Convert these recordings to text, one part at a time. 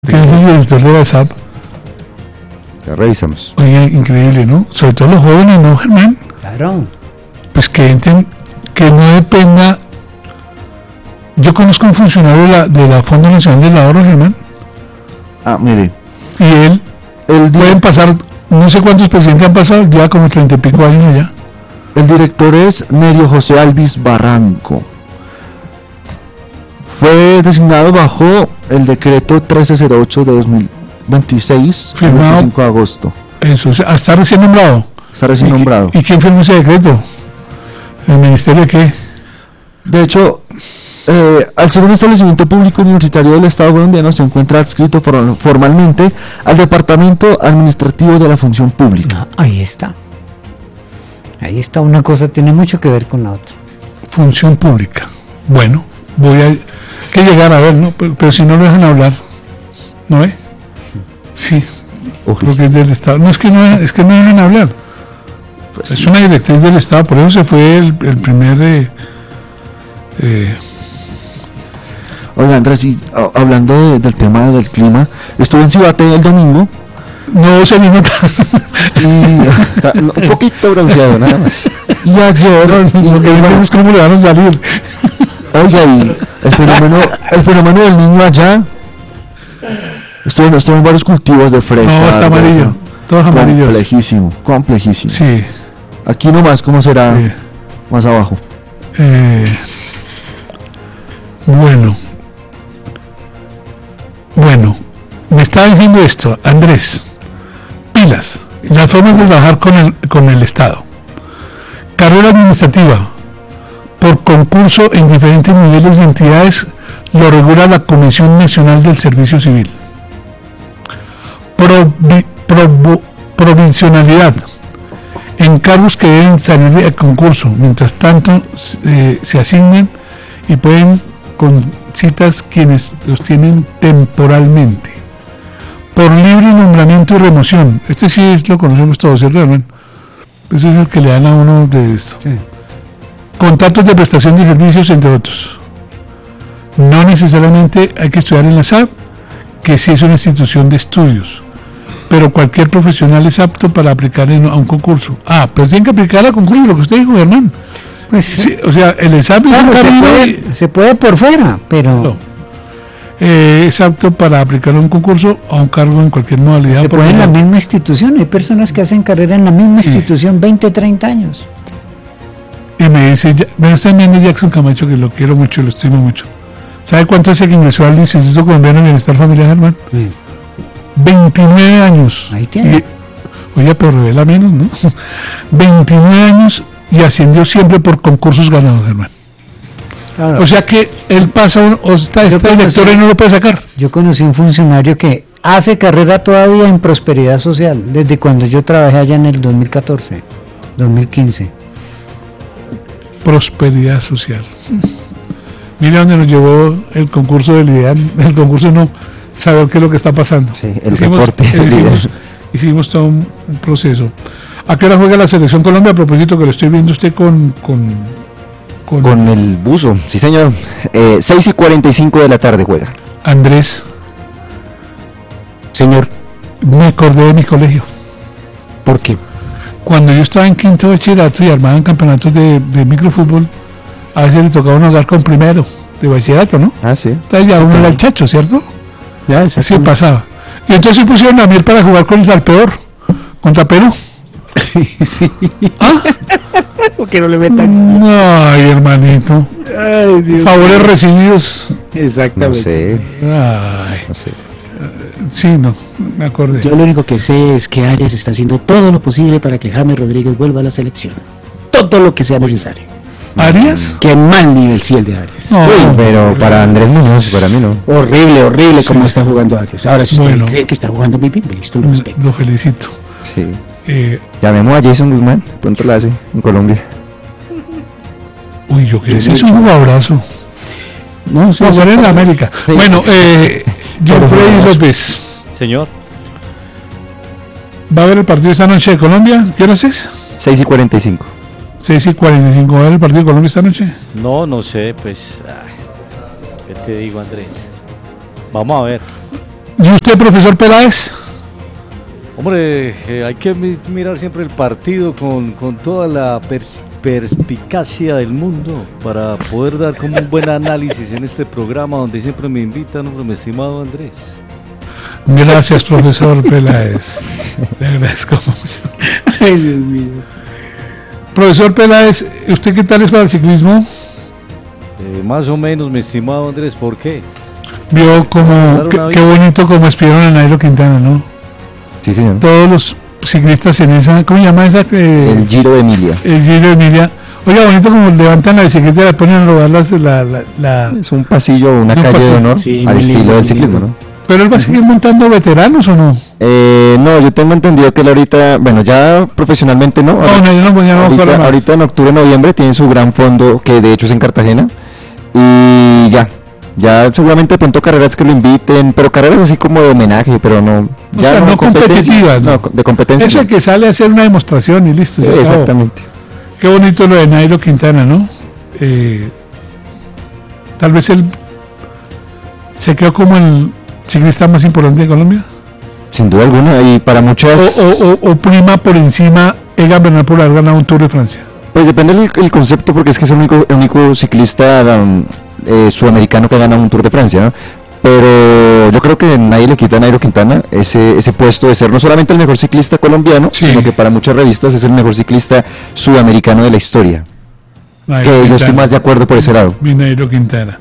¿Quién es el director de la SAP? Ya revisamos. Oye, increíble, ¿no? Sobre todo los jóvenes, ¿no, Germán? Claro. Pues que entren, que no dependa. Yo conozco un funcionario de la Fondo Nacional del Ahorro, Germán. Ah, mire. Y él pueden pasar, no sé cuántos presidentes han pasado, ya como 30 y pico años allá. El director es Nerio José Alvis Barranco. Fue designado bajo el decreto 1308 de 2026, firmado el 5 de agosto. Eso, o sea, está recién nombrado. Está recién nombrado. ¿Y quién firmó ese decreto? ¿El ministerio de qué? De hecho, al ser un establecimiento público universitario del Estado colombiano, se encuentra adscrito formalmente al Departamento Administrativo de la Función Pública. Ahí está. Ahí está, una cosa tiene mucho que ver con la otra. Función pública. Bueno, voy a que llegar a ver, ¿no? Pero si no lo dejan hablar, ¿no ve? Sí, porque es del Estado. No es que no dejan hablar. Pues es sí. Una directriz del Estado, por eso se fue el primer. Oiga, Andrés, y hablando del tema del clima, estuve en Cibate el domingo. No se nota. Y está un poquito bronceado, nada más. Y ayer, lo que vemos es cómo le van a salir. Oiga, y el fenómeno del niño allá. Estuve en varios cultivos de fresa. No, está amarillo. Todos amarillos. Complejísimo. Sí. Aquí nomás, ¿cómo será? Sí. Más abajo. Bueno, me estaba diciendo esto, Andrés. Pilas, las formas de trabajar con el Estado. Carrera administrativa, por concurso en diferentes niveles y entidades, lo regula la Comisión Nacional del Servicio Civil. Provisionalidad, encargos que deben salir de concurso, mientras tanto se asignan y pueden con citas quienes los tienen temporalmente. Por libre nombramiento y remoción. Este sí lo conocemos todos, ¿cierto, hermano? Ese es el que le dan a uno de esto. Sí. Contratos de prestación de servicios, entre otros. No necesariamente hay que estudiar en la SAP, que sí es una institución de estudios, pero cualquier profesional es apto para aplicar a un concurso. Pero tienen que aplicar a concurso, lo que usted dijo, Germán. Pues sí, o sea, el examen se puede por fuera, pero... No. Es apto para aplicar a un concurso o a un cargo en cualquier modalidad. Se puede en la misma institución, hay personas que hacen carrera en la misma institución 20, 30 años. Y me dice, me está viendo Jackson Camacho, que lo quiero mucho, lo estimo mucho. ¿Sabe cuánto hace que ingresó al Instituto Colombiano de Bienestar Familiar, Germán? Sí. 29 años. Ahí tiene. Oye, pero revela menos, ¿no? 29 años y ascendió siempre por concursos ganados, Germán. Claro. O sea que él pasa, este director y no lo puede sacar. Yo conocí un funcionario que hace carrera todavía en prosperidad social, desde cuando yo trabajé allá en el 2014, 2015. Prosperidad social. Mira dónde nos llevó el concurso del IDEAN, el concurso no, saber qué es lo que está pasando. Sí, el reporte. Hicimos todo un proceso. ¿A qué hora juega la Selección Colombia? A propósito que lo estoy viendo usted con el buzo, sí señor. 6:45 de la tarde juega. Andrés. Señor. Me acordé de mi colegio. ¿Por qué? Cuando yo estaba en quinto de bachillerato y armaban campeonatos de microfútbol, a veces le tocaba uno jugar con primero de bachillerato, ¿no? Sí. Entonces ya uno era el chacho, ¿cierto? Ya, así pasaba. Y entonces pusieron a Miel para jugar contra el peor, contra Perú. Sí. Que no le metan. Ay, hermanito. Ay, Dios. Favores recibidos. Exactamente. No sé. Ay. No sé. Sí, no, me acordé. Yo lo único que sé es que Arias está haciendo todo lo posible para que James Rodríguez vuelva a la selección. Todo lo que sea necesario. ¿Arias? Qué mal nivel sí el de Arias. No, pero para Andrés Muñoz, para mí no. Horrible como está jugando Arias. Ahora, si usted cree que está jugando muy bien, listo, un respeto. Lo felicito. Sí. Llamemos a Jason Guzmán, pronto la hace en Colombia. Uy, yo creo que es un jugadorazo. No, sí. Va a ser en América. Sí. Bueno, John Freddy López. Señor. ¿Va a haber el partido esta noche de Colombia? ¿Qué hora es? 6:45. 6:45. ¿Va a haber el partido de Colombia esta noche? No sé, pues. ¿Qué te digo, Andrés? Vamos a ver. ¿Y usted, profesor Peláez? Hombre, hay que mirar siempre el partido con toda la perspicacia del mundo para poder dar como un buen análisis en este programa donde siempre me invitan, hombre, mi estimado Andrés. Gracias, profesor Peláez. Le agradezco mucho. Ay, Dios mío. Profesor Peláez, ¿usted qué tal es para el ciclismo? Más o menos, mi estimado Andrés, ¿por qué? Vio como, qué bonito como despidieron a Nairo Quintana, ¿no? Sí, señor. Todos los ciclistas en esa, ¿cómo se llama esa? El Giro de Emilia. El Giro de Emilia. Oiga, bonito como levantan la bicicleta y la ponen a robar la... Es un pasillo, una calle pasillo. de honor Sí, al muy estilo lindo, del muy ciclismo, lindo. ¿no? ¿Pero él va a seguir montando veteranos o no? No, yo tengo entendido que él ahorita, bueno, ya profesionalmente no. No, ya no corre más. Ahorita en octubre, noviembre tiene su gran fondo, que de hecho es en Cartagena. Y ya seguramente de pronto carreras que lo inviten, pero carreras así como de homenaje, pero no. O sea, no competitivas. No, de competencia. Eso no. es que sale a hacer una demostración y listo. Sí, se acabó. exactamente. Qué bonito lo de Nairo Quintana, ¿no? Tal vez él se quedó como el ciclista más importante de Colombia. Sin duda alguna, y para muchas. O prima por encima Egan Bernal por haber ganado un Tour de Francia. Pues depende el concepto, porque es que es el único ciclista sudamericano que ha ganado un Tour de Francia, ¿no? Pero yo creo que nadie le quita a Nairo Quintana ese puesto de ser no solamente el mejor ciclista colombiano, Sí. sino que para muchas revistas es el mejor ciclista sudamericano de la historia. Nairo Que yo Quintana. estoy más de acuerdo por ese lado. Mi Nairo Quintana.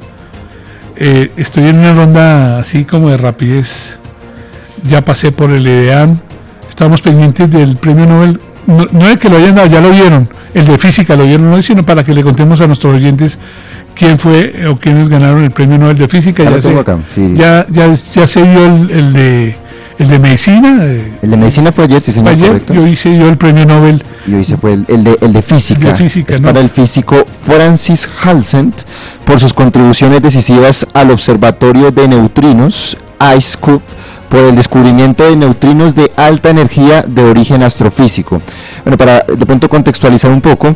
Estoy en una ronda así como de rapidez. Ya pasé por el IDEAM. Estamos pendientes del premio Nobel. No de que lo hayan dado, ya lo vieron. El de física lo vieron hoy, sino para que le contemos a nuestros oyentes quién fue o quiénes ganaron el premio Nobel de física. Ya Ya lo tengo acá, sí. ya se dio el de medicina. El de medicina fue ayer, sí señor, Ayer correcto. yo hice el premio Nobel. Y hoy se fue el de física. El de física, es ¿no? para el físico Francis Halsent por sus contribuciones decisivas al observatorio de neutrinos IceCube por el descubrimiento de neutrinos de alta energía de origen astrofísico. Bueno, para de pronto contextualizar un poco,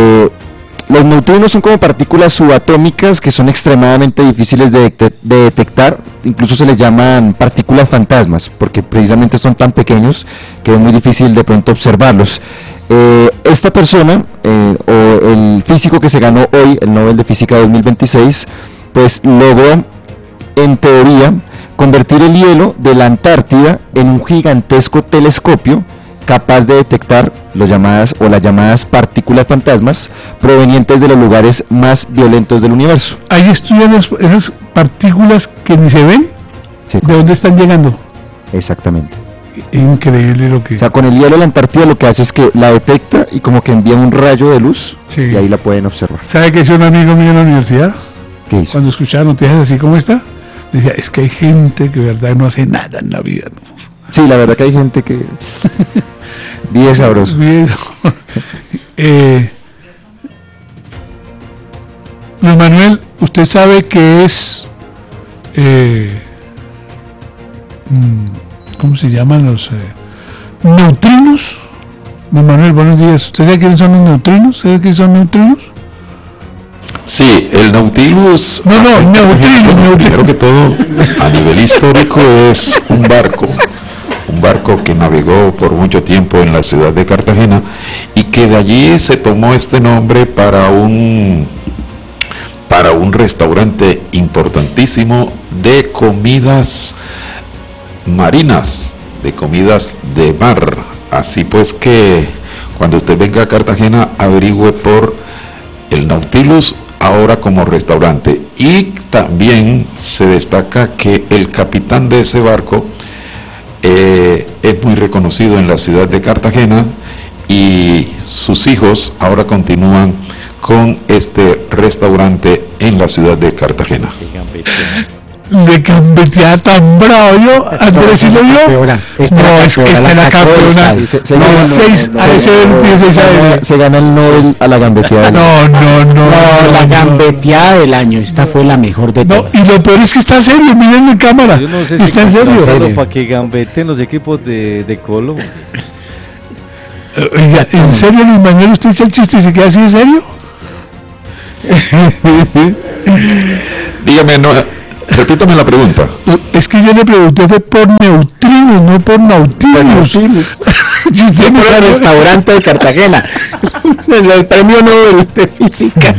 los neutrinos son como partículas subatómicas que son extremadamente difíciles de detectar, incluso se les llaman partículas fantasmas, porque precisamente son tan pequeños que es muy difícil de pronto observarlos. Esta persona, o el físico que se ganó hoy el Nobel de Física 2026, pues logró, en teoría, convertir el hielo de la Antártida en un gigantesco telescopio capaz de detectar las llamadas partículas fantasmas provenientes de los lugares más violentos del universo. Ahí estudian esas partículas que ni se ven, Sí, de dónde están llegando. exactamente. Increíble lo que... O sea, con el hielo de la Antártida lo que hace es que la detecta y como que envía un rayo de luz, Sí. y ahí la pueden observar. ¿Sabe que es un amigo mío en la universidad? ¿Qué hizo? Cuando escuchaba noticias así como esta, decía, es que hay gente que de verdad no hace nada en la vida, ¿no? Sí, la verdad que hay gente que vive sabroso. Luis Manuel, usted sabe que es ¿cómo se llaman los neutrinos? Luis Manuel, buenos días. ¿Usted sabe quiénes son los neutrinos? ¿Sabe qué son neutrinos? Sí, el Nautilus. No, Neutrino. Primero que todo, a nivel histórico es un barco que navegó por mucho tiempo en la ciudad de Cartagena y que de allí se tomó este nombre para un restaurante importantísimo de comidas marinas, de comidas de mar. Así pues que cuando usted venga a Cartagena, averigüe por el Nautilus ahora como restaurante. Y también se destaca que el capitán de ese barco es muy reconocido en la ciudad de Cartagena y sus hijos ahora continúan con este restaurante en la ciudad de Cartagena. De gambeteada tan bravo yo, Andrés, ¿sí lo vio? No, es que esta es la campeona. Se gana el Nobel a la gambeteada. No, la gambeteada del año, esta fue la mejor de No, todas. y lo peor es que está serio, miren en cámara. Yo no sé si Está en serio. contratarlo para que gambeten los equipos de Colo. Oiga, ¿en serio, Luis Manuel, usted echa el chiste y se queda así de serio? Dígame, Repítame la pregunta. Es que yo le pregunté fue por neutrinos, no por nautinos. Y usted por el restaurante de Cartagena, el premio Nobel de Física.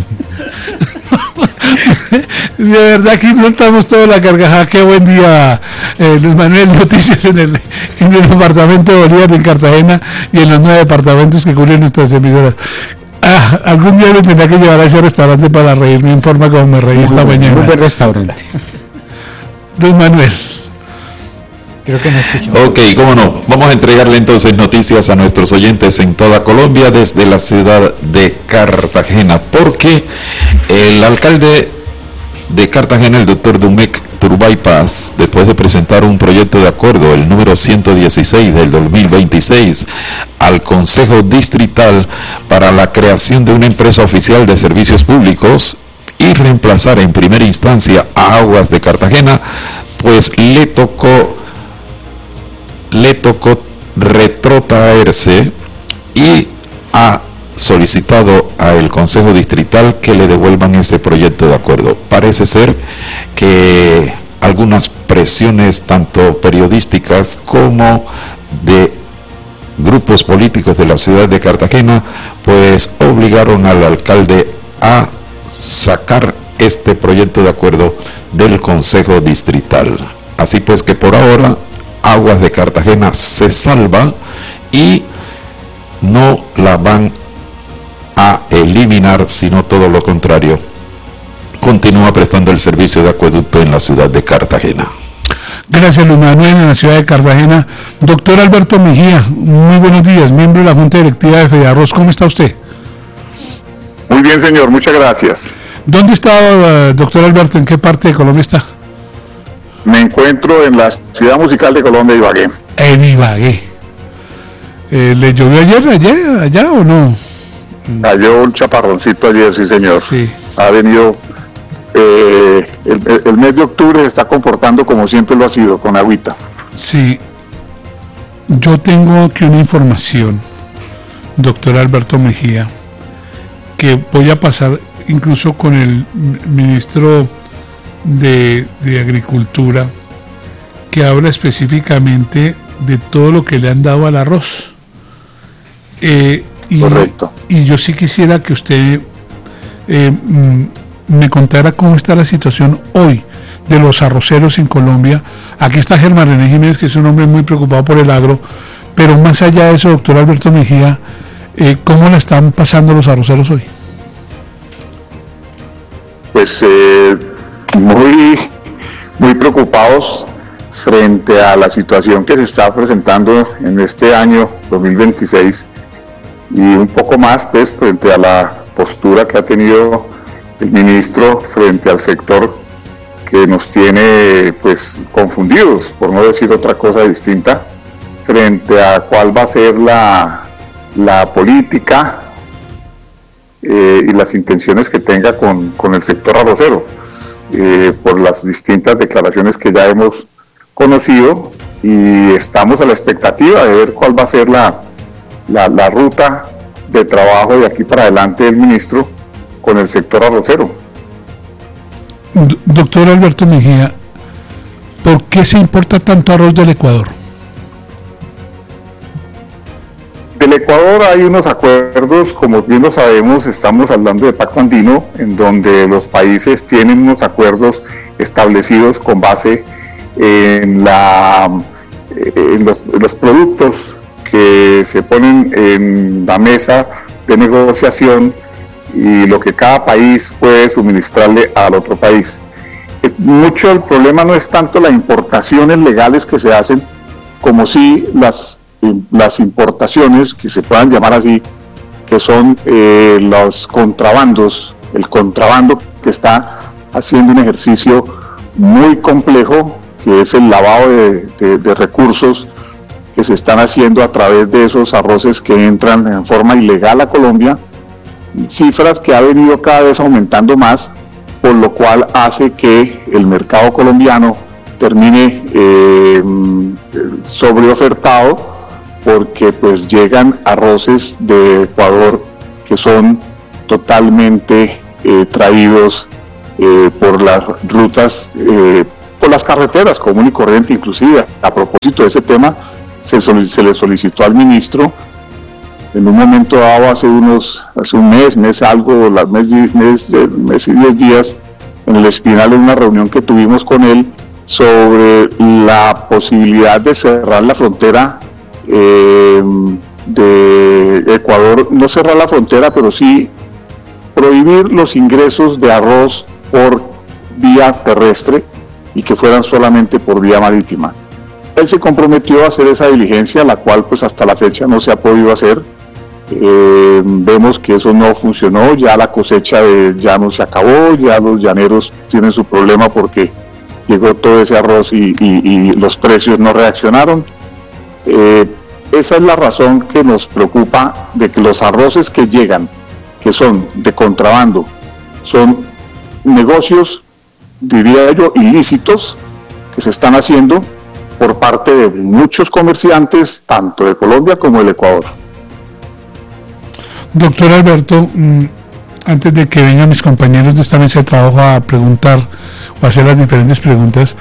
De verdad que soltamos toda la carcajada. Qué buen día, Luis Manuel. Noticias en el departamento de Bolívar en Cartagena y en los 9 departamentos que cubren nuestras emisoras. Algún día me tendrá que llevar a ese restaurante para reírme en forma como me reí esta mañana. Muy buen restaurante. Luis Manuel. Creo que no escuchó. Ok, cómo no. Vamos a entregarle entonces noticias a nuestros oyentes en toda Colombia desde la ciudad de Cartagena, porque el alcalde de Cartagena, el doctor Dumec Turbay Paz, después de presentar un proyecto de acuerdo, el número 116 del 2026, al Consejo Distrital para la creación de una empresa oficial de servicios públicos y reemplazar en primera instancia a Aguas de Cartagena, pues le tocó retrotraerse y ha solicitado al Consejo Distrital que le devuelvan ese proyecto de acuerdo. Parece ser que algunas presiones, tanto periodísticas como de grupos políticos de la ciudad de Cartagena, pues obligaron al alcalde a sacar este proyecto de acuerdo del Consejo Distrital. Así pues que por ahora Aguas de Cartagena se salva y no la van a eliminar, sino todo lo contrario, continúa prestando el servicio de acueducto en la ciudad de Cartagena. Gracias, Luis Manuel, en la ciudad de Cartagena. Doctor Alberto Mejía, muy buenos días, miembro de la Junta Directiva de Fedearroz. ¿Cómo está usted? Muy bien, señor, muchas gracias. ¿Dónde está, doctor Alberto? ¿En qué parte de Colombia está? Me encuentro en la ciudad musical de Colombia, Ibagué. En Ibagué. ¿Le llovió ayer, allá o no? Cayó un chaparroncito ayer, sí, señor. Sí. Ha venido, el mes de octubre se está comportando como siempre lo ha sido, con agüita. Sí. Yo tengo aquí una información, doctor Alberto Mejía, que voy a pasar incluso con el ministro de Agricultura, que habla específicamente de todo lo que le han dado al arroz. Correcto. Y yo sí quisiera que usted me contara cómo está la situación hoy de los arroceros en Colombia. Aquí está Germán René Jiménez, que es un hombre muy preocupado por el agro, pero más allá de eso, doctor Alberto Mejía, ¿cómo la están pasando los arroceros hoy? Pues muy preocupados frente a la situación que se está presentando en este año 2026 y un poco más pues frente a la postura que ha tenido el ministro frente al sector, que nos tiene pues confundidos, por no decir otra cosa distinta, frente a cuál va a ser la política y las intenciones que tenga con el sector arrocero, por las distintas declaraciones que ya hemos conocido, y estamos a la expectativa de ver cuál va a ser la ruta de trabajo de aquí para adelante del ministro con el sector arrocero. Doctor Alberto Mejía, ¿por qué se importa tanto arroz del Ecuador? Del Ecuador hay unos acuerdos, como bien lo sabemos, estamos hablando de Pacto Andino, en donde los países tienen unos acuerdos establecidos con base en los productos que se ponen en la mesa de negociación y lo que cada país puede suministrarle al otro país. Mucho el problema no es tanto las importaciones legales que se hacen, como sí las importaciones, que se puedan llamar así, que son los contrabandos, el contrabando que está haciendo un ejercicio muy complejo, que es el lavado de recursos que se están haciendo a través de esos arroces que entran en forma ilegal a Colombia, cifras que ha venido cada vez aumentando más, por lo cual hace que el mercado colombiano termine sobreofertado, porque pues llegan arroces de Ecuador que son totalmente traídos por las rutas, por las carreteras común y corriente. Inclusive, a propósito de ese tema, se le solicitó al ministro en un momento dado, hace un mes y 10 días, en el Espinal, en una reunión que tuvimos con él, sobre la posibilidad de cerrar la frontera de Ecuador, no cerrar la frontera, pero sí prohibir los ingresos de arroz por vía terrestre y que fueran solamente por vía marítima. Él se comprometió a hacer esa diligencia, la cual pues hasta la fecha no se ha podido hacer. Vemos que eso no funcionó, ya la cosecha de llano se acabó, ya los llaneros tienen su problema porque llegó todo ese arroz y los precios no reaccionaron. Esa es la razón que nos preocupa, de que los arroces que llegan, que son de contrabando, son negocios, diría yo, ilícitos, que se están haciendo por parte de muchos comerciantes, tanto de Colombia como del Ecuador. Doctor Alberto, antes de que vengan mis compañeros de esta mesa de trabajo a preguntar o hacer las diferentes preguntas,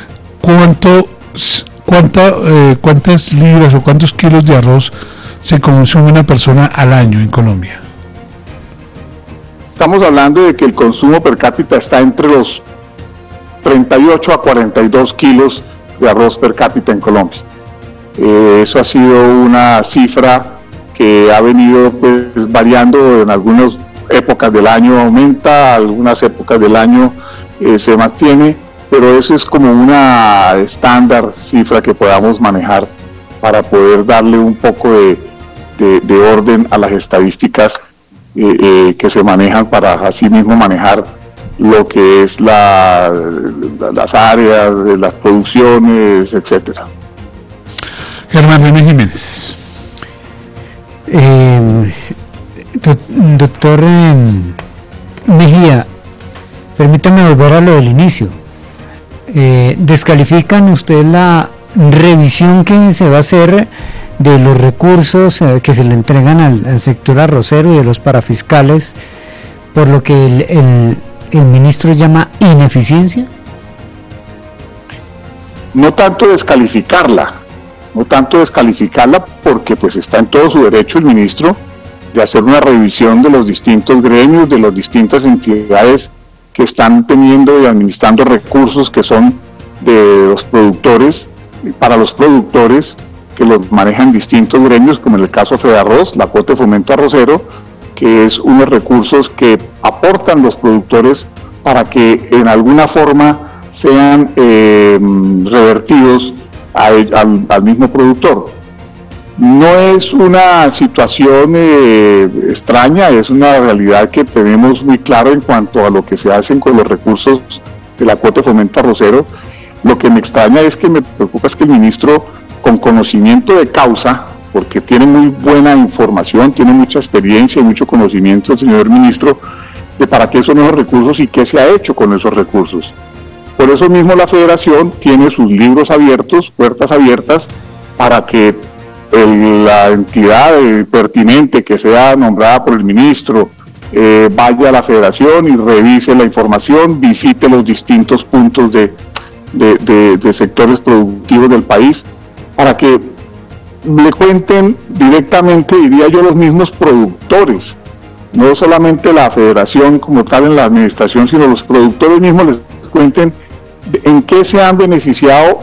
¿cuántas libras o cuántos kilos de arroz se consume una persona al año en Colombia? Estamos hablando de que el consumo per cápita está entre los 38 a 42 kilos de arroz per cápita en Colombia. Eso ha sido una cifra que ha venido pues variando. En algunas épocas del año aumenta, algunas épocas del año se mantiene, pero eso es como una estándar cifra que podamos manejar para poder darle un poco de orden a las estadísticas que se manejan, para así mismo manejar lo que es las áreas, las producciones, etcétera. Germán René Jiménez. Doctor Mejía, permítame volver a lo del inicio. ¿Descalifican usted la revisión que se va a hacer de los recursos que se le entregan al sector arrocero y de los parafiscales por lo que el ministro llama ineficiencia? No tanto descalificarla, porque pues está en todo su derecho el ministro de hacer una revisión de los distintos gremios, de las distintas entidades que están teniendo y administrando recursos que son de los productores, para los productores que los manejan distintos gremios, como en el caso Fedarroz, la cuota de fomento arrocero, que es unos recursos que aportan los productores para que en alguna forma sean revertidos al mismo productor. No es una situación extraña, es una realidad que tenemos muy claro en cuanto a lo que se hacen con los recursos de la cuota de fomento arrocero. Lo que me extraña es que me preocupa es que el ministro, con conocimiento de causa, porque tiene muy buena información, tiene mucha experiencia y mucho conocimiento el señor ministro de para qué son esos recursos y qué se ha hecho con esos recursos. Por eso mismo la federación tiene sus libros abiertos, puertas abiertas, para que la entidad pertinente que sea nombrada por el ministro vaya a la federación y revise la información, visite los distintos puntos de sectores productivos del país, para que le cuenten directamente, diría yo, los mismos productores, no solamente la federación como tal en la administración, sino los productores mismos les cuenten en qué se han beneficiado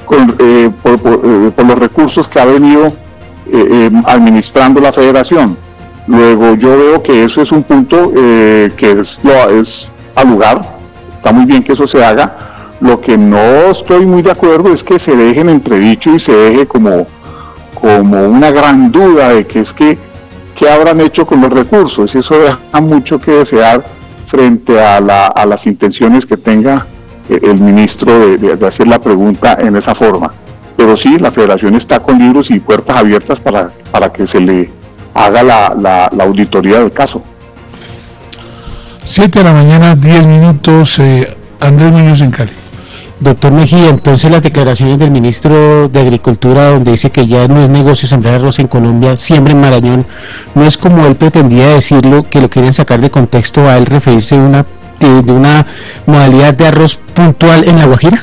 por los recursos que ha venido administrando la federación. Luego yo veo que eso es un punto que es al lugar, está muy bien que eso se haga. Lo que no estoy muy de acuerdo es que se deje en entredicho y se deje como una gran duda de que es que qué habrán hecho con los recursos, y eso deja mucho que desear frente a las intenciones que tenga el ministro de hacer la pregunta en esa forma. Pero sí, la federación está con libros y puertas abiertas para que se le haga la auditoría del caso. 7 de la mañana, 10 minutos, Andrés Muñoz en Cali. Doctor Mejía, entonces las declaraciones del ministro de Agricultura, donde dice que ya no es negocio sembrar arroz en Colombia, siembra en Marañón, no es como él pretendía decirlo, que lo quieren sacar de contexto a él referirse de una modalidad de arroz puntual en La Guajira?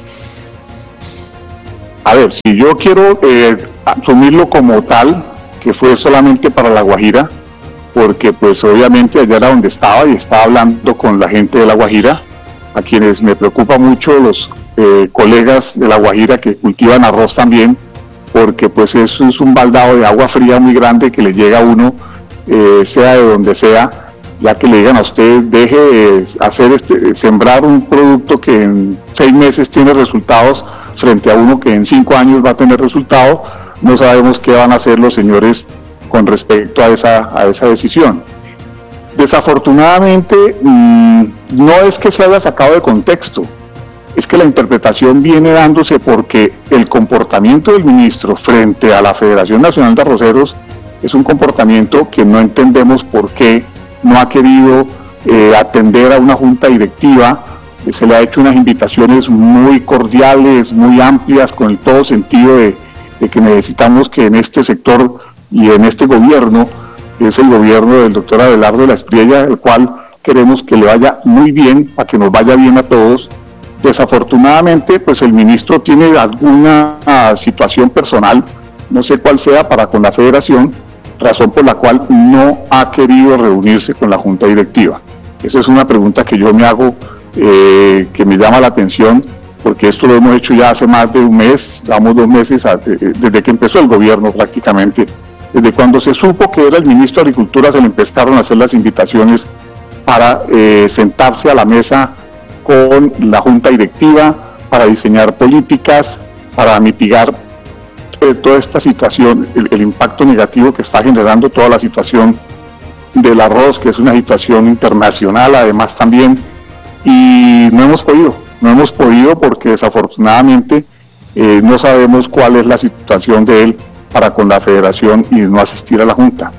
A ver, si yo quiero asumirlo como tal, que fue solamente para La Guajira, porque pues obviamente allá era donde estaba y estaba hablando con la gente de La Guajira, a quienes me preocupa mucho los colegas de La Guajira que cultivan arroz también, porque pues eso es un baldado de agua fría muy grande que le llega a uno, sea de donde sea, ya que le digan a usted, deje hacer sembrar un producto que en 6 meses tiene resultados, frente a uno que en 5 años va a tener resultado. No sabemos qué van a hacer los señores con respecto a esa decisión. Desafortunadamente, no es que se haya sacado de contexto, es que la interpretación viene dándose porque el comportamiento del ministro frente a la Federación Nacional de Arroceros es un comportamiento que no entendemos por qué no ha querido atender a una junta directiva. Se le ha hecho unas invitaciones muy cordiales, muy amplias, con el todo sentido de que necesitamos que en este sector y en este gobierno, que es el gobierno del doctor Abelardo de la Espriella, el cual queremos que le vaya muy bien, para que nos vaya bien a todos. Desafortunadamente, pues el ministro tiene alguna situación personal, no sé cuál sea, para con la federación, razón por la cual no ha querido reunirse con la junta directiva. Esa es una pregunta que yo me hago, que me llama la atención, porque esto lo hemos hecho ya hace más de un mes, llevamos 2 meses desde que empezó el gobierno prácticamente. Desde cuando se supo que era el ministro de Agricultura se le empezaron a hacer las invitaciones para sentarse a la mesa con la junta directiva, para diseñar políticas, para mitigar toda esta situación, el impacto negativo que está generando toda la situación del arroz, que es una situación internacional además también, y no hemos podido porque desafortunadamente no sabemos cuál es la situación de él para con la federación y no asistir a la junta.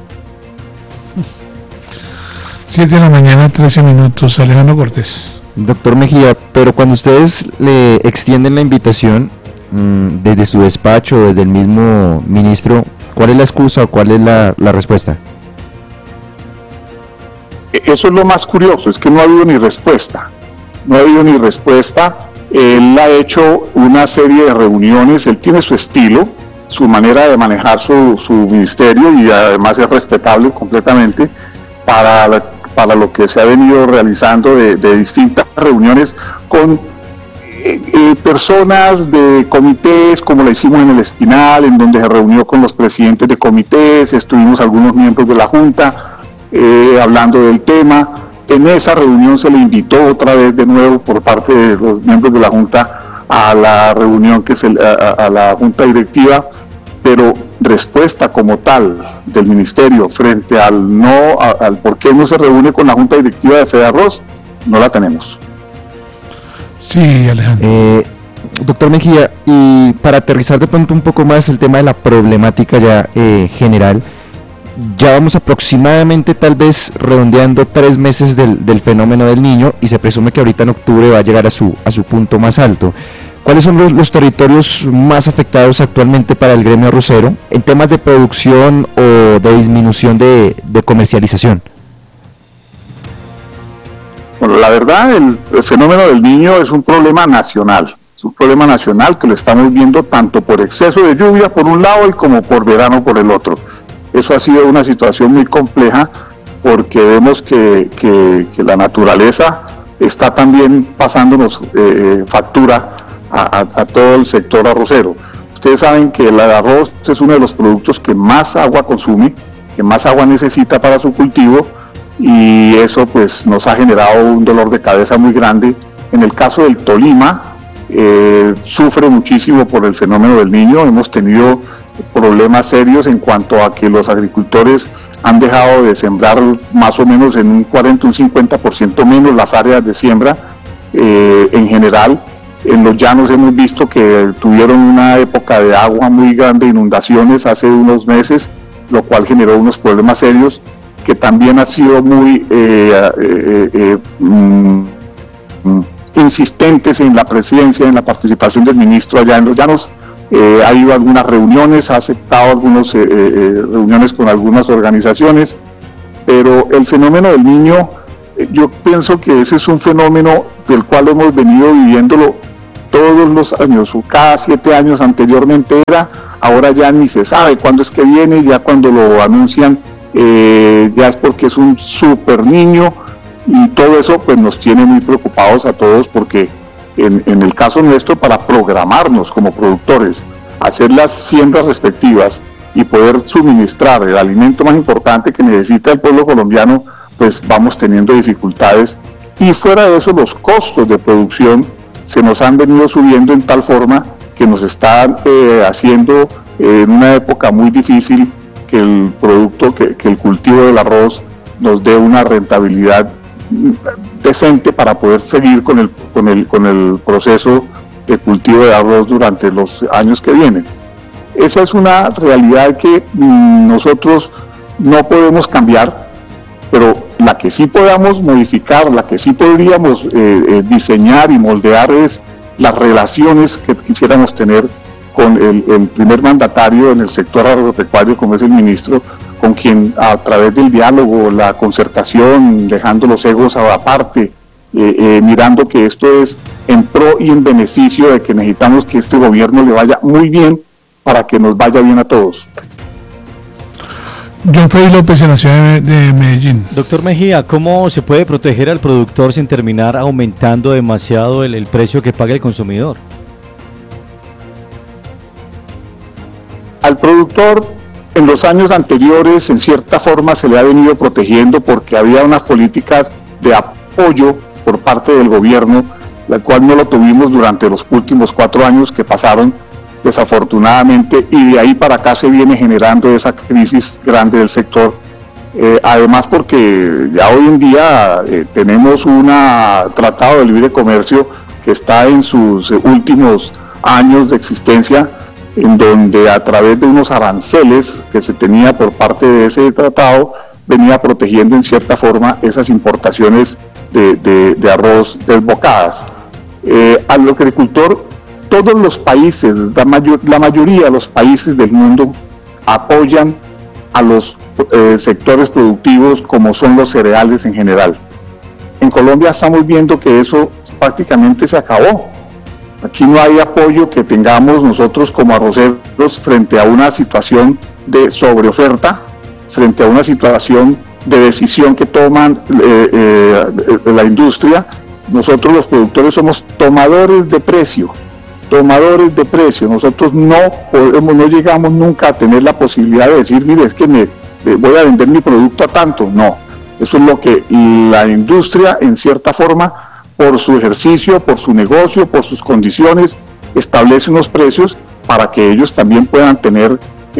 7 de la mañana, 13 minutos, Alejandro Cortés. Doctor Mejía, pero cuando ustedes le extienden la invitación desde su despacho, desde el mismo ministro, ¿cuál es la excusa o cuál es la respuesta? Eso es lo más curioso, es que no ha habido ni respuesta. Él ha hecho una serie de reuniones, él tiene su estilo, su manera de manejar su ministerio, y además es respetable completamente para lo que se ha venido realizando de distintas reuniones con personas de comités, como la hicimos en el Espinal, en donde se reunió con los presidentes de comités, estuvimos algunos miembros de la Junta hablando del tema. En esa reunión se le invitó otra vez de nuevo por parte de los miembros de la Junta a la reunión a la Junta Directiva, pero respuesta como tal del Ministerio frente al por qué no se reúne con la Junta Directiva de Fedarroz, no la tenemos. Sí, Alejandro. Doctor Mejía, y para aterrizar de pronto un poco más el tema de la problemática ya general, ya vamos aproximadamente tal vez redondeando 3 meses del fenómeno del Niño, y se presume que ahorita en octubre va a llegar a su punto más alto. ¿Cuáles son los territorios más afectados actualmente para el gremio arrocero en temas de producción o de disminución de comercialización? Bueno, la verdad, el fenómeno del Niño es un problema nacional. Es un problema nacional que lo estamos viendo tanto por exceso de lluvia por un lado y como por verano por el otro. Eso ha sido una situación muy compleja porque vemos que la naturaleza está también pasándonos factura a todo el sector arrocero. Ustedes saben que el arroz es uno de los productos que más agua consume, que más agua necesita para su cultivo, y eso pues nos ha generado un dolor de cabeza muy grande. En el caso del Tolima, sufre muchísimo por el fenómeno del Niño. Hemos tenido problemas serios en cuanto a que los agricultores han dejado de sembrar más o menos en un 40, un 50% menos las áreas de siembra en general. En los llanos hemos visto que tuvieron una época de agua muy grande, inundaciones hace unos meses, lo cual generó unos problemas serios que también ha sido muy insistentes en la presencia, en la participación del ministro allá en los llanos. Ha ido a algunas reuniones, ha aceptado algunas reuniones con algunas organizaciones, pero el fenómeno del Niño yo pienso que ese es un fenómeno del cual hemos venido viviéndolo todos los años, o cada 7 años anteriormente era, ahora ya ni se sabe cuándo es que viene, ya cuando lo anuncian ya es porque es un super niño, y todo eso pues nos tiene muy preocupados a todos, porque en el caso nuestro, para programarnos como productores, hacer las siembras respectivas y poder suministrar el alimento más importante que necesita el pueblo colombiano, pues vamos teniendo dificultades, y fuera de eso los costos de producción se nos han venido subiendo en tal forma que nos están haciendo en una época muy difícil que el producto, que el cultivo del arroz nos dé una rentabilidad decente para poder seguir con el proceso de cultivo de arroz durante los años que vienen. Esa es una realidad que nosotros no podemos cambiar, pero la que sí podamos modificar, la que sí podríamos diseñar y moldear es las relaciones que quisiéramos tener con el primer mandatario en el sector agropecuario, como es el ministro, con quien a través del diálogo, la concertación, dejando los egos aparte, mirando que esto es en pro y en beneficio de que necesitamos que este gobierno le vaya muy bien para que nos vaya bien a todos. John Freddy López, en la ciudad de Medellín. Doctor Mejía, ¿cómo se puede proteger al productor sin terminar aumentando demasiado el precio que paga el consumidor? Al productor, en los años anteriores, en cierta forma se le ha venido protegiendo porque había unas políticas de apoyo por parte del gobierno, la cual no lo tuvimos durante los últimos 4 años que pasaron, desafortunadamente, y de ahí para acá se viene generando esa crisis grande del sector. Además, porque ya hoy en día tenemos un tratado de libre comercio que está en sus últimos años de existencia, en donde a través de unos aranceles que se tenía por parte de ese tratado, venía protegiendo en cierta forma esas importaciones de arroz desbocadas. Al agricultor, todos los países, la mayoría de los países del mundo apoyan a los sectores productivos como son los cereales en general. En Colombia estamos viendo que eso prácticamente se acabó. Aquí no hay apoyo que tengamos nosotros como arroceros frente a una situación de sobreoferta, frente a una situación de decisión que toman la industria. Nosotros los productores somos tomadores de precio. Nosotros no llegamos nunca a tener la posibilidad de decir, mire, es que voy a vender mi producto a tanto. No, eso es lo que la industria, en cierta forma, por su ejercicio, por su negocio, por sus condiciones, establece unos precios para que ellos también puedan tener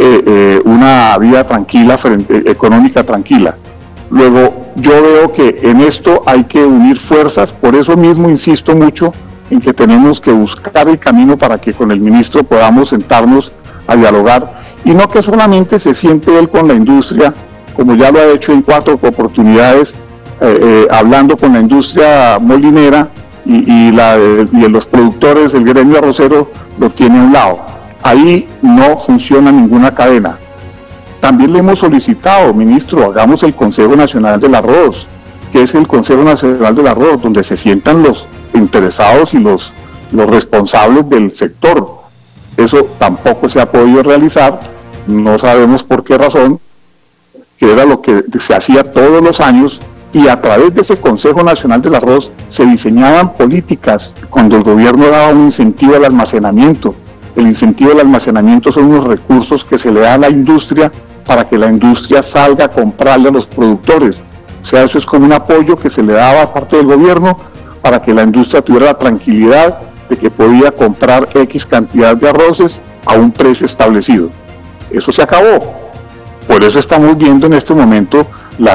una vida tranquila, económica tranquila. Luego, yo veo que en esto hay que unir fuerzas, por eso mismo insisto mucho en que tenemos que buscar el camino para que con el ministro podamos sentarnos a dialogar, y no que solamente se siente él con la industria, como ya lo ha hecho en 4 oportunidades, hablando con la industria molinera y los productores, el gremio arrocero lo tiene a un lado. Ahí no funciona ninguna cadena. También le hemos solicitado, ministro, hagamos el Consejo Nacional del Arroz, que es el Consejo Nacional del Arroz, donde se sientan los interesados y los responsables del sector. Eso tampoco se ha podido realizar, no sabemos por qué razón, que era lo que se hacía todos los años, y a través de ese Consejo Nacional del Arroz se diseñaban políticas cuando el gobierno daba un incentivo al almacenamiento. El incentivo al almacenamiento son unos recursos que se le da a la industria para que la industria salga a comprarle a los productores. O sea, eso es como un apoyo que se le daba a parte del gobierno para que la industria tuviera la tranquilidad de que podía comprar X cantidad de arroces a un precio establecido. Eso se acabó. Por eso estamos viendo en este momento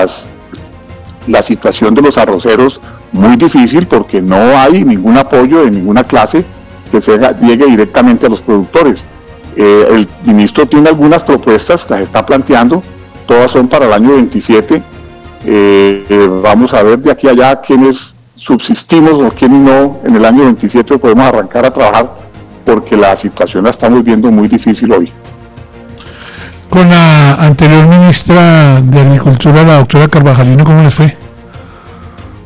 la situación de los arroceros muy difícil, porque no hay ningún apoyo de ninguna clase que llegue directamente a los productores. El ministro tiene algunas propuestas, las está planteando, todas son para el año 27. Vamos a ver de aquí a allá quiénes subsistimos o quiénes no. En el año 27 podemos arrancar a trabajar, porque la situación la estamos viendo muy difícil hoy. Con la anterior ministra de Agricultura, la doctora Carvajalino, ¿cómo les fue?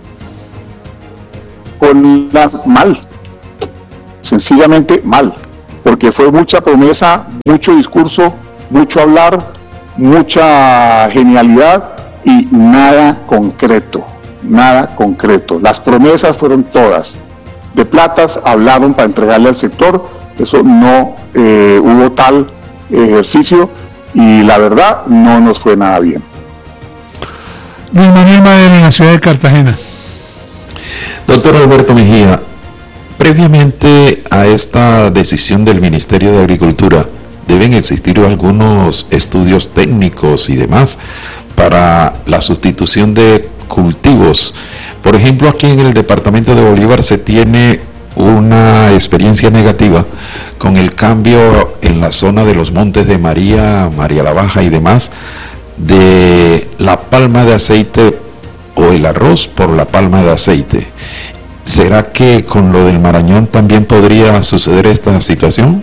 cola mal, sencillamente mal, porque fue mucha promesa, mucho discurso, mucho hablar, mucha genialidad y nada concreto, nada concreto. Las promesas fueron todas. De platas hablaron para entregarle al sector, eso no hubo tal ejercicio y la verdad no nos fue nada bien. Luis Manuel Madera, en la ciudad de Cartagena. Doctor Alberto Mejía, previamente a esta decisión del Ministerio de Agricultura, deben existir algunos estudios técnicos y demás para la sustitución de cultivos. Por ejemplo, aquí en el departamento de Bolívar se tiene una experiencia negativa con el cambio en la zona de los Montes de María, María la Baja y demás, de la palma de aceite o el arroz por la palma de aceite. ¿Será que con lo del Marañón también podría suceder esta situación?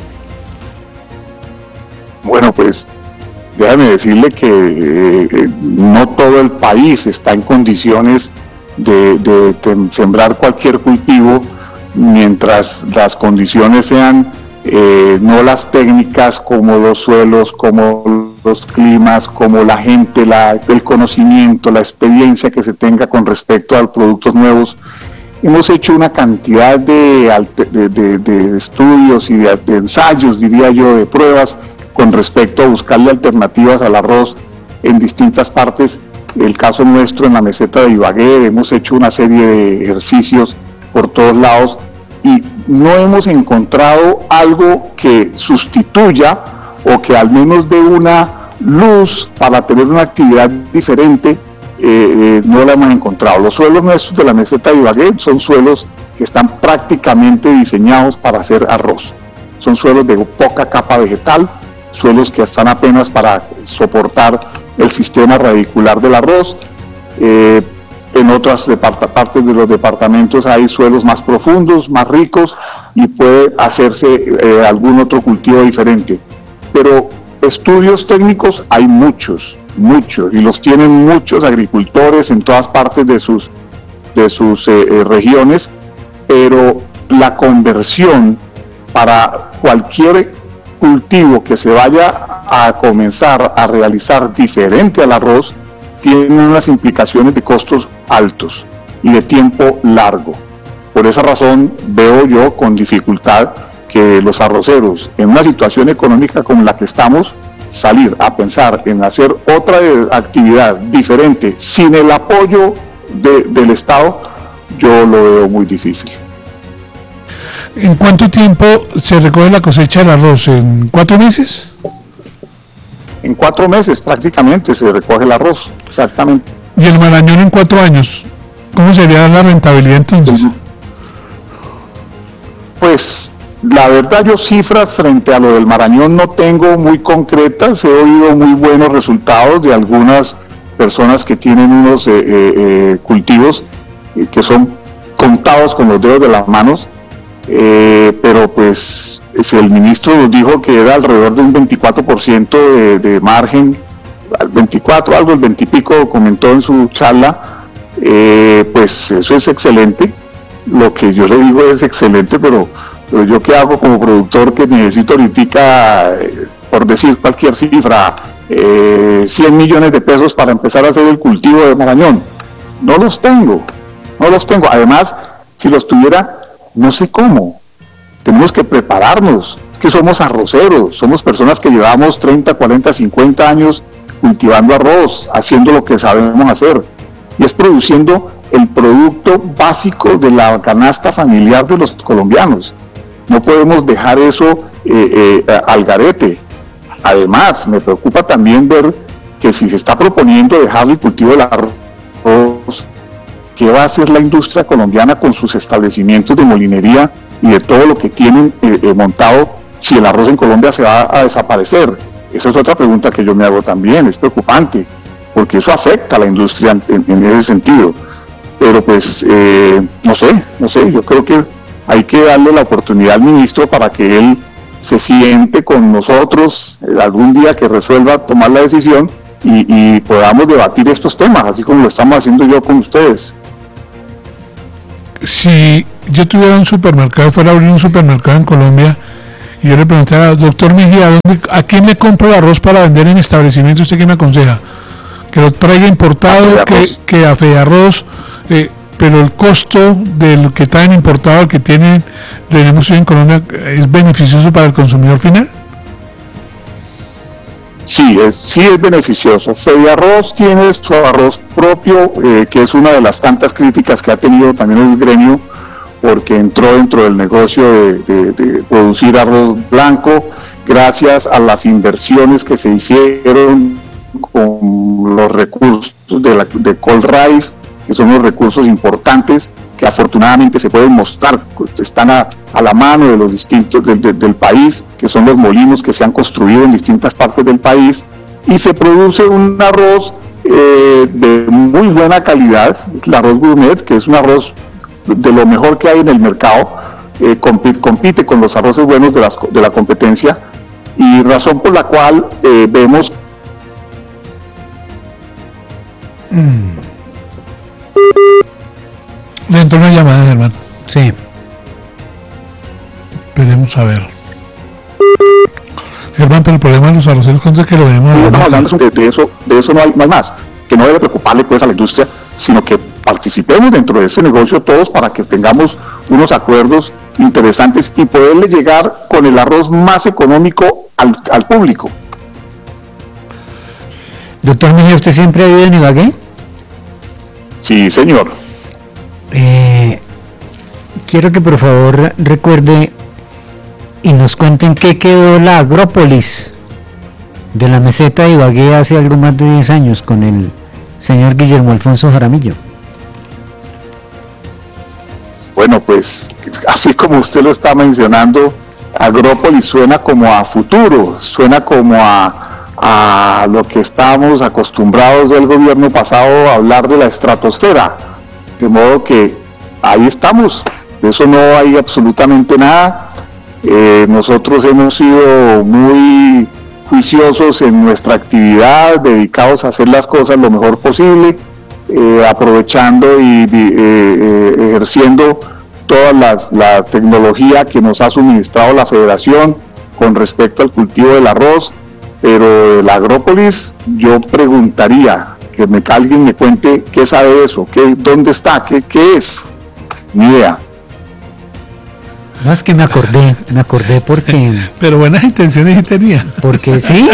Bueno, pues déjame decirle que no todo el país está en condiciones de sembrar cualquier cultivo mientras las condiciones sean no las técnicas como los suelos, como los climas, como la gente, el conocimiento, la experiencia que se tenga con respecto a productos nuevos. Hemos hecho una cantidad de estudios y de ensayos, diría yo, de pruebas con respecto a buscarle alternativas al arroz en distintas partes. El caso nuestro en la meseta de Ibagué, hemos hecho una serie de ejercicios por todos lados y no hemos encontrado algo que sustituya o que al menos dé una luz para tener una actividad diferente. No la hemos encontrado. Los suelos nuestros de la meseta de Ibagué son suelos que están prácticamente diseñados para hacer arroz. Son suelos de poca capa vegetal, suelos que están apenas para soportar el sistema radicular del arroz. En otras partes de los departamentos hay suelos más profundos, más ricos y puede hacerse algún otro cultivo diferente. Pero estudios técnicos hay muchos, y los tienen muchos agricultores en todas partes de sus regiones, pero la conversión para cualquier cultivo que se vaya a comenzar a realizar diferente al arroz tiene unas implicaciones de costos altos y de tiempo largo. Por esa razón veo yo con dificultad que los arroceros, en una situación económica como la que estamos, salir a pensar en hacer otra actividad diferente sin el apoyo del Estado, yo lo veo muy difícil. ¿En cuánto tiempo se recoge la cosecha del arroz? ¿En 4 meses? En 4 meses prácticamente se recoge el arroz, exactamente. ¿Y el Marañón en 4 años? ¿Cómo sería la rentabilidad entonces? Pues la verdad yo cifras frente a lo del Marañón no tengo muy concretas. He oído muy buenos resultados de algunas personas que tienen unos cultivos que son contados con los dedos de las manos, pero pues el ministro nos dijo que era alrededor de un 24% de margen, al 24, algo el 20 y pico comentó en su charla. Pues eso es excelente. Lo que yo le digo es excelente, pero yo qué hago como productor que necesito ahorita, por decir cualquier cifra, 100 millones de pesos para empezar a hacer el cultivo de Marañón. No los tengo. Además, si los tuviera, no sé cómo. Tenemos que prepararnos, que somos arroceros, somos personas que llevamos 30, 40, 50 años cultivando arroz, haciendo lo que sabemos hacer, y es produciendo el producto básico de la canasta familiar de los colombianos. No podemos dejar eso al garete. Además, me preocupa también ver que si se está proponiendo dejar el cultivo del arroz, ¿qué va a hacer la industria colombiana con sus establecimientos de molinería y de todo lo que tienen montado si el arroz en Colombia se va a desaparecer? Esa es otra pregunta que yo me hago también. Es preocupante, porque eso afecta a la industria en ese sentido. Pero pues, no sé, yo creo que hay que darle la oportunidad al ministro para que él se siente con nosotros algún día que resuelva tomar la decisión y podamos debatir estos temas, así como lo estamos haciendo yo con ustedes. si yo tuviera un supermercado, fuera a abrir un supermercado en Colombia, y yo le preguntara, doctor Mejía, ¿a quién le compro el arroz para vender en establecimiento? ¿Usted qué me aconseja? ¿Que lo traiga importado, que a Fedearroz, pero el costo del que traen importado, el que tenemos en Colombia, es beneficioso para el consumidor final? Sí es beneficioso. Fedearroz tiene su arroz propio, que es una de las tantas críticas que ha tenido también el gremio, porque entró dentro del negocio de producir arroz blanco, gracias a las inversiones que se hicieron con los recursos de Colrice, que son unos recursos importantes que afortunadamente se pueden mostrar, están a la mano de los distintos del país, que son los molinos que se han construido en distintas partes del país, y se produce un arroz de muy buena calidad, el arroz gourmet, que es un arroz de lo mejor que hay en el mercado, compite con los arroces buenos de la competencia, y razón por la cual vemos Le entró una llamada, Germán. Sí. Esperemos a ver. Germán, pero el problema de los arroceros es que lo vemos. No estamos hablando de eso no hay más, que no debe preocuparle pues a la industria, sino que participemos dentro de ese negocio todos para que tengamos unos acuerdos interesantes y poderle llegar con el arroz más económico al público. Doctor Mejía, ¿usted siempre ha vivido en Ibagué? Sí, señor. Quiero que por favor recuerde y nos cuenten qué quedó la agrópolis de la meseta de Ibagué hace algo más de 10 años con el señor Guillermo Alfonso Jaramillo. Bueno, pues así como usted lo está mencionando, agrópolis suena como a futuro, suena como a lo que estábamos acostumbrados del gobierno pasado a hablar de la estratosfera, de modo que ahí estamos, de eso no hay absolutamente nada. Nosotros hemos sido muy juiciosos en nuestra actividad, dedicados a hacer las cosas lo mejor posible, aprovechando y ejerciendo toda la tecnología que nos ha suministrado la Federación con respecto al cultivo del arroz, pero la agrópolis, yo preguntaría que alguien me cuente qué sabe de eso, dónde está, qué es, ni idea. No, es que me acordé porque... Pero buenas intenciones sí tenía. Porque sí.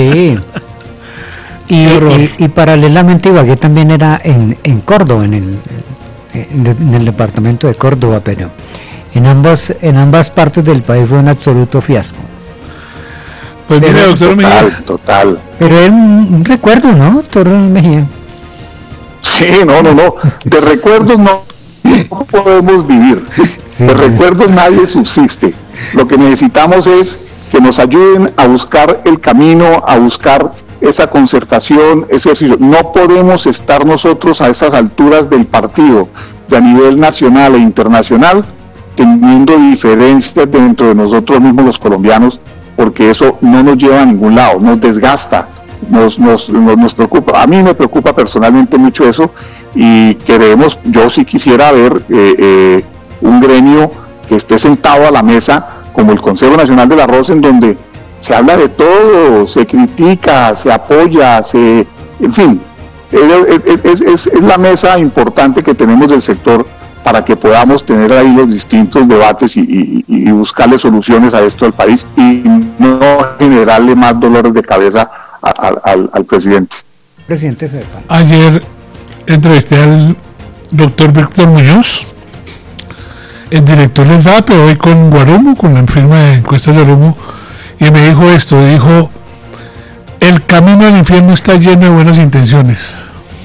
Y paralelamente Ibagué también era en Córdoba, en el departamento de Córdoba, pero en ambas partes del país fue un absoluto fiasco. Pues mire, doctor Mejía. Total. Pero es un recuerdo, ¿no, doctor Mejía? Sí, no. De recuerdos no podemos vivir. De recuerdos nadie subsiste. Lo que necesitamos es que nos ayuden a buscar el camino, a buscar esa concertación, ese ejercicio. No podemos estar nosotros a esas alturas del partido, de a nivel nacional e internacional, teniendo diferencias dentro de nosotros mismos los colombianos, porque eso no nos lleva a ningún lado, nos desgasta, nos preocupa. A mí me preocupa personalmente mucho eso, y queremos, yo sí quisiera ver un gremio que esté sentado a la mesa como el Consejo Nacional del Arroz, en donde se habla de todo, se critica, se apoya, en fin, es la mesa importante que tenemos del sector para que podamos tener ahí los distintos debates y buscarle soluciones a esto al país y no generarle más dolores de cabeza al presidente. Presidente Fedepal. Ayer entrevisté al doctor Víctor Muñoz, el director del DAPE, hoy con Guarumo, con la firma de encuestas de Guarumo, y me dijo esto, dijo: el camino al infierno está lleno de buenas intenciones.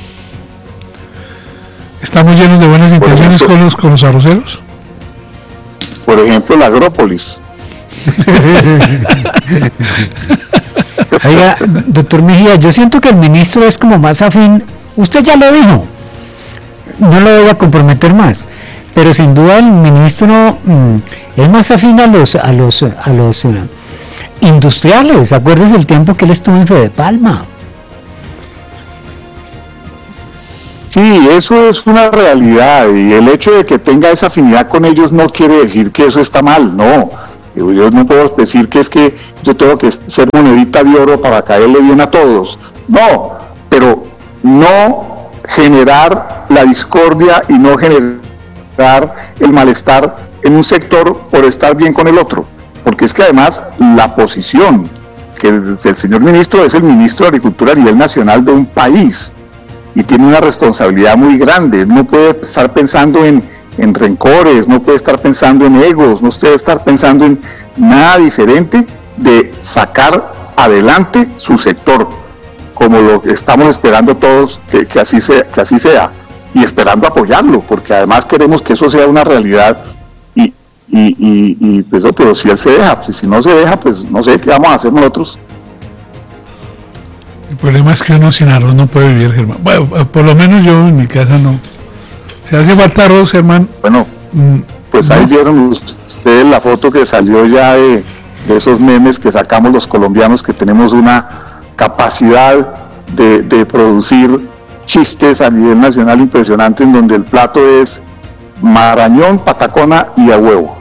¿Estamos llenos de buenas intenciones con los arroceros? Por ejemplo, la agrópolis. Oiga, doctor Mejía, yo siento que el ministro es como más afín. Usted ya lo dijo, no lo voy a comprometer más, pero sin duda el ministro es más afín a los industriales. Acuérdese el tiempo que él estuvo en Fedepalma. Sí, eso es una realidad, y el hecho de que tenga esa afinidad con ellos no quiere decir que eso está mal, no. Yo no puedo decir que es que yo tengo que ser monedita de oro para caerle bien a todos. No, pero no generar la discordia y no generar el malestar en un sector por estar bien con el otro. Porque es que además la posición que el señor ministro es el ministro de Agricultura a nivel nacional de un país y tiene una responsabilidad muy grande. No puede estar pensando en rencores, no puede estar pensando en egos, no puede estar pensando en nada diferente de sacar adelante su sector, como lo que estamos esperando todos que así sea, y esperando apoyarlo, porque además queremos que eso sea una realidad, y pues, pero si él se deja, pues, si no se deja, pues no sé qué vamos a hacer nosotros. El problema es que uno sin arroz no puede vivir, Germán. Bueno, por lo menos yo en mi casa no. Si hace falta arroz, Germán. Bueno, pues ahí vieron ustedes la foto que salió ya de esos memes que sacamos los colombianos, que tenemos una capacidad de producir chistes a nivel nacional impresionante, en donde el plato es marañón, patacona y a huevo.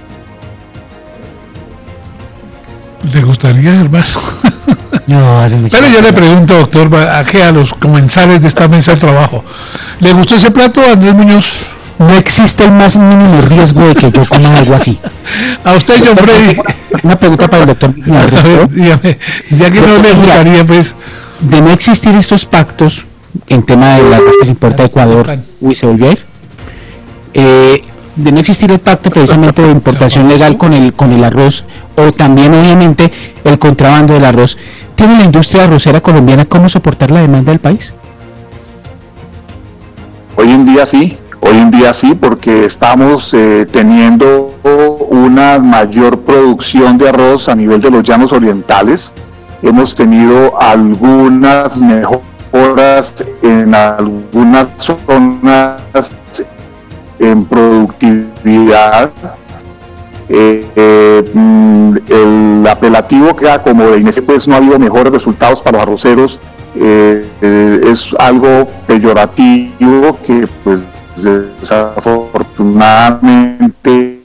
¿Le gustaría, hermano? No, hace mucho. Pero yo le pregunto, doctor, a los comensales de esta mesa de trabajo, ¿le gustó ese plato, Andrés Muñoz? No existe el más mínimo riesgo de que yo coma algo así. A usted, John Freddy. Una pregunta para el doctor. Dígame, ya que no le gustaría, pues. De no existir estos pactos en tema de la arroz que se importa a Ecuador, uy, se volvió a ir. De no existir el pacto precisamente de importación legal con el arroz, o también obviamente el contrabando del arroz, ¿tiene la industria arrocera colombiana cómo soportar la demanda del país? Hoy en día sí, porque estamos teniendo una mayor producción de arroz a nivel de los llanos orientales. Hemos tenido algunas mejoras en algunas zonas en productividad. El apelativo queda como de INEFE, pues no ha habido mejores resultados para los arroceros. Es algo peyorativo que pues desafortunadamente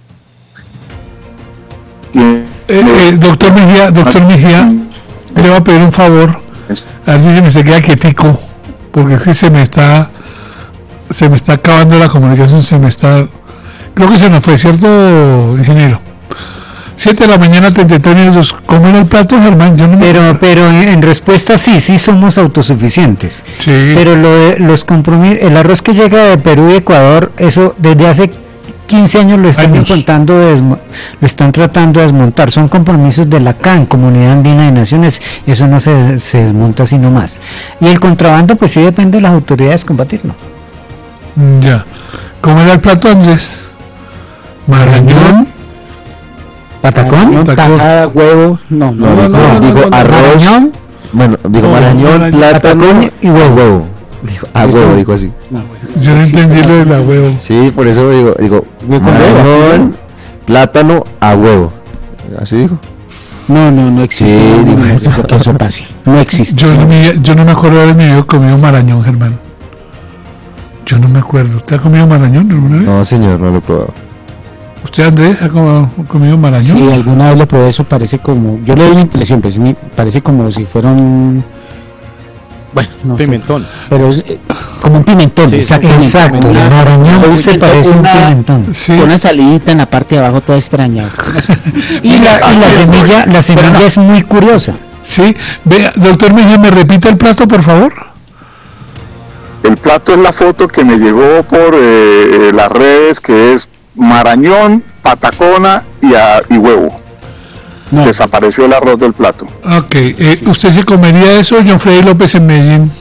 doctor Mejía, le voy a pedir un favor, a ver si se queda quietico, porque es que se me está acabando la comunicación, creo que se nos fue, ¿cierto, ingeniero? 7 de la mañana, 33 minutos. ¿Comer el plato, Germán? Yo no pero en respuesta sí somos autosuficientes. Sí. Pero los compromisos, el arroz que llega de Perú y Ecuador, eso desde hace 15 años lo están tratando de desmontar. Son compromisos de la CAN, Comunidad Andina de Naciones, eso no se desmonta sino más. Y el contrabando, pues sí depende de las autoridades combatirlo. Ya. ¿Cómo era el plato, Andrés? Marañón. ¿Patacón? Tajada, huevo, no, digo arroz. Marañón. Bueno, digo marañón, plátano y huevo. Digo así. Yo no entendí lo de la huevo. Sí, por eso digo marañón, plátano a huevo. Así dijo. No existe. Sí, digo eso, porque eso pasa. No existe. Yo no me acuerdo de haber mi vida comido marañón, Germán. Yo no me acuerdo. ¿Usted ha comido marañón alguna vez? No, señor, no lo he probado. ¿Usted, Andrés, ha comido marañón? Sí, alguna vez lo probé, eso parece como... Yo le doy la impresión, pues parece como si fuera un... Bueno, no pimentón. Sé, pero es como un pimentón, Sí, Exacto, el marañón se parece a un pimentón. Sí. Con una salidita en la parte de abajo toda extraña. Y la semilla es muy curiosa. Sí. Vea, doctor Mejía, ¿me repite el plato, por favor? El plato es la foto que me llegó por las redes, que es marañón, patacona y huevo. No. Desapareció el arroz del plato. Ok. ¿Usted se comería eso, John Freddy López en Medellín?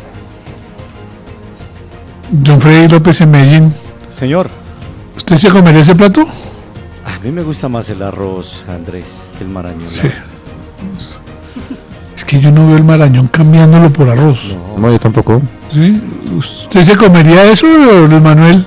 John Freddy López en Medellín. Señor, ¿Usted se comería ese plato? a mí me gusta más el arroz, Andrés, que el marañón. Sí. Es que yo no veo el marañón cambiándolo por arroz. No, yo tampoco. ¿Sí? ¿Usted se comería eso, Luis Manuel?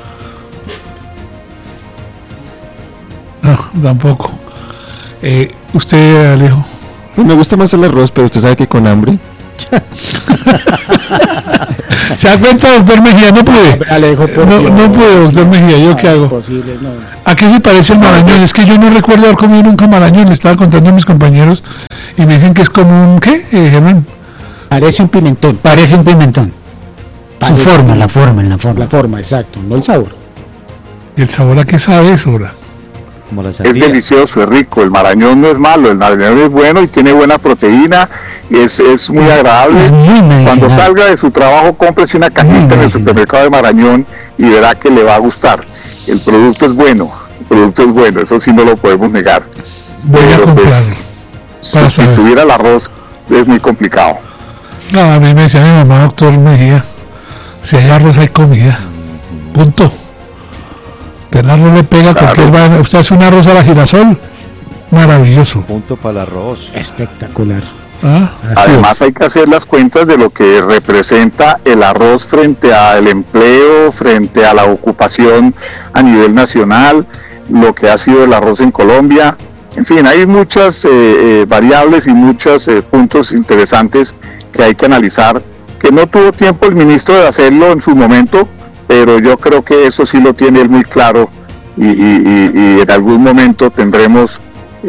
No, tampoco. ¿Usted, Alejo? Pues me gusta más el arroz, pero usted sabe que con hambre. ¿Se da cuenta, doctor Mejía? No pude. No pude, doctor Mejía. ¿Yo qué hago? Imposible, no. ¿A qué se parece el marañón? Es que yo no recuerdo haber comido nunca marañón. Le estaba contando a mis compañeros y me dicen que es como un... ¿Qué, Germán? Parece un pimentón. Parece un pimentón. Su forma, la forma. La forma, exacto, no el sabor. ¿Y el sabor a qué sabe eso, ahora? Como la Es sandía. delicioso, es rico. El marañón no es malo, el marañón es bueno y tiene buena proteína. Y es muy agradable. Es muy medicinal. Cuando salga de su trabajo, cómprese una cajita en el medicinal. supermercado de marañón y verá que le va a gustar. El producto es bueno, eso sí no lo podemos negar. Voy a Pero comprarlo. pues, para saber. sustituir al arroz es muy complicado. No, a mí me decía mi mamá, doctor Mejía, si hay arroz hay comida. Punto. Usted el arroz le pega a Claro. cualquier vaina. Usted hace un arroz a la girasol, maravilloso. Punto para el arroz. Espectacular. ¿Ah? Además hay que hacer las cuentas de lo que representa el arroz frente al empleo, frente a la ocupación a nivel nacional, lo que ha sido el arroz en Colombia. En fin, hay muchas variables y muchos puntos interesantes que hay que analizar, que no tuvo tiempo el ministro de hacerlo en su momento, pero yo creo que eso sí lo tiene él muy claro y en algún momento tendremos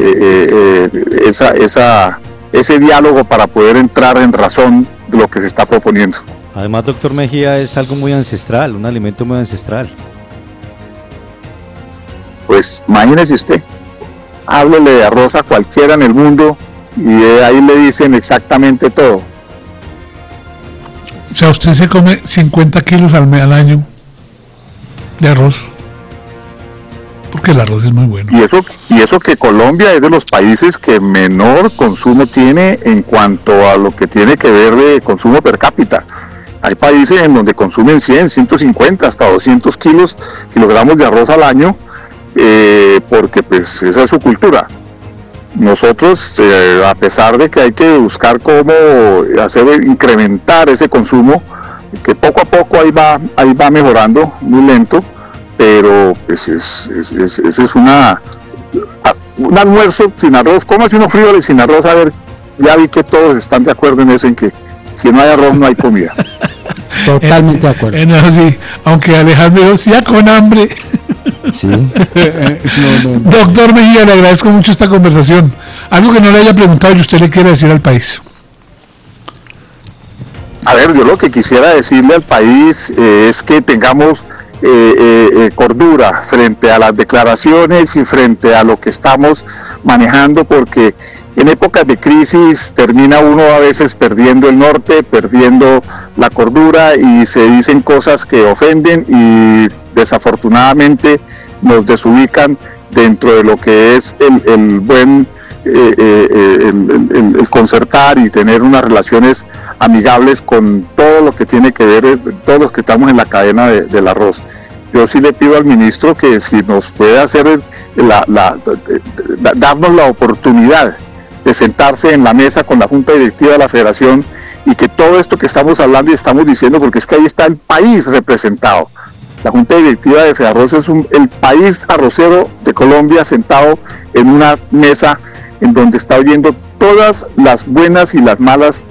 ese diálogo para poder entrar en razón de lo que se está proponiendo. Además, doctor Mejía, es algo muy ancestral, un alimento muy ancestral. Pues imagínese usted, háblele de arroz a cualquiera en el mundo y ahí le dicen exactamente todo. O sea, usted se come 50 kilos al año de arroz. Porque el arroz es muy bueno. Y eso que Colombia es de los países que menor consumo tiene en cuanto a lo que tiene que ver de consumo per cápita. Hay países en donde consumen 100, 150, hasta 200 kilogramos de arroz al año, porque pues esa es su cultura. Nosotros, a pesar de que hay que buscar cómo incrementar ese consumo, que poco a poco ahí va mejorando, muy lento, pero pues eso es un almuerzo sin arroz. Cómase unos frijoles sin arroz, a ver, ya vi que todos están de acuerdo en eso, en que si no hay arroz no hay comida. Totalmente de acuerdo. No, sí, aunque Alejandro dijo, sí, ya con hambre. Sí. Doctor Mejía, le agradezco mucho esta conversación. Algo que no le haya preguntado y usted le quiere decir al país. A ver, yo lo que quisiera decirle al país es que tengamos cordura frente a las declaraciones y frente a lo que estamos manejando, porque en épocas de crisis termina uno a veces perdiendo el norte, perdiendo la cordura y se dicen cosas que ofenden y desafortunadamente nos desubican dentro de lo que es el buen el concertar y tener unas relaciones amigables con todo lo que tiene que ver, todos los que estamos en la cadena del arroz. Yo sí le pido al ministro que si nos puede hacer darnos la oportunidad de sentarse en la mesa con la Junta Directiva de la Federación y que todo esto que estamos hablando y estamos diciendo, porque es que ahí está el país representado. La Junta Directiva de Fedarroz es el país arrocero de Colombia sentado en una mesa en donde está oyendo todas las buenas y las malas